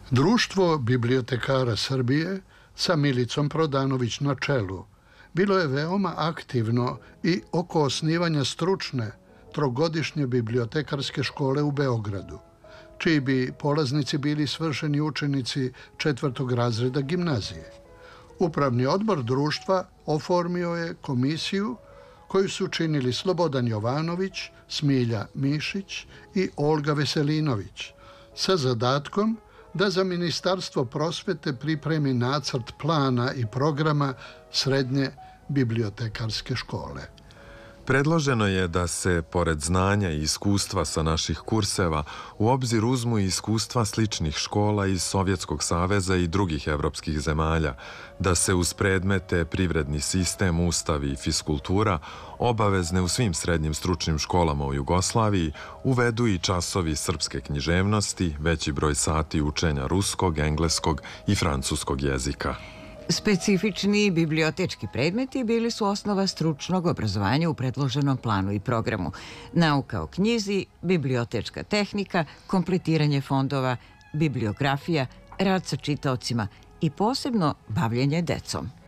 Društvo bibliotekara Srbije sa Milicom Prodanović na čelu bilo je veoma aktivno i oko osnivanja stručne trogodišnje bibliotekarske škole u Beogradu, čiji bi polaznici bili svršeni učenici 4. razreda gimnazije. Upravni odbor društva oformio je komisiju koju su činili Slobodan Jovanović, Smilja Mišić i Olga Veselinović, sa zadatkom da za Ministarstvo prosvete pripremi nacrt plana i programa srednje bibliotekarske škole. Predloženo je da se, pored znanja i iskustva sa naših kurseva, u obzir uzmu i iskustva sličnih škola iz Sovjetskog saveza i drugih evropskih zemalja, da se uz predmete privredni sistem, ustav i fiskultura, obavezne u svim srednjim stručnim školama u Jugoslaviji, uvedu i časovi srpske književnosti, veći broj sati učenja ruskog, engleskog i francuskog jezika. Specifični bibliotečki predmeti bili su osnova stručnog obrazovanja u predloženom planu i programu. Nauka o knjizi, bibliotečka tehnika, kompletiranje fondova, bibliografija, rad sa čitaocima i posebno bavljenje decom.